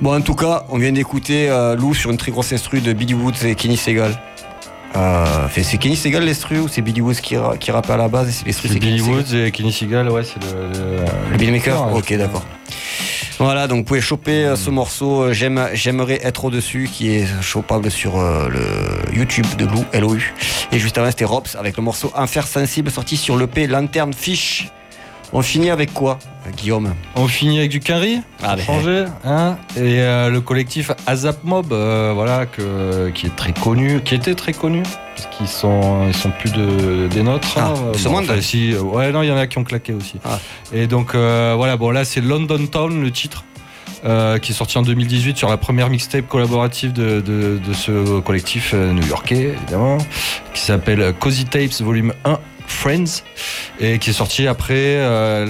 Bon, en tout cas, on vient d'écouter Lou sur une très grosse instru de Billy Woods et Kenny Segal. C'est Kenny Segal l'instru ou c'est Billy Woods qui rappe à la base et c'est Billy Woods et Kenny Segal, ouais, c'est le beatmaker. Ok, d'accord. Voilà, donc vous pouvez choper ce morceau J'aimerais être au-dessus qui est chopable sur le YouTube de Lou, LOU. Et juste avant c'était Robs avec le morceau Enfer Sensible sorti sur l'EP Lanterne Fish. On finit avec quoi, Guillaume ? On finit avec du Quinry, changer, hein, et le collectif Azap Mob, voilà, qui est très connu, qui était très connu, parce qu'ils sont plus des nôtres. Il y en a qui ont claqué aussi. Et donc voilà, bon là c'est London Town le titre. Qui est sorti en 2018 sur la première mixtape collaborative de ce collectif new-yorkais, évidemment, qui s'appelle Cozy Tapes Volume 1 Friends, et qui est sorti après